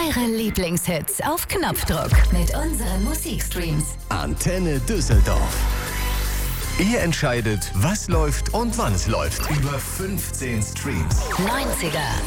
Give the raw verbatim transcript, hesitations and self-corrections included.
Eure Lieblingshits auf Knopfdruck mit unseren Musikstreams. Antenne Düsseldorf. Ihr entscheidet, was läuft und wann es läuft. Über fünfzehn Streams. neunziger,